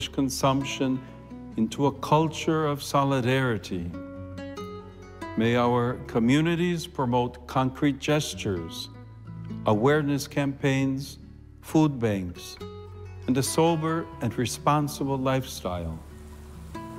consumption into a culture of solidarity. May our communities promote concrete gestures, awareness campaigns, food banks, and a sober and responsible lifestyle.